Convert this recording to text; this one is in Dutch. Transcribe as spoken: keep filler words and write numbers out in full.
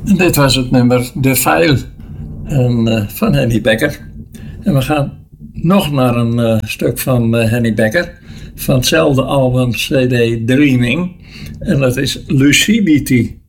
En dit was het nummer De File en, uh, van Henny Becker. En we gaan nog naar een uh, stuk van uh, Henny Becker. Van hetzelfde album C D Dreaming. En dat is Lucidity.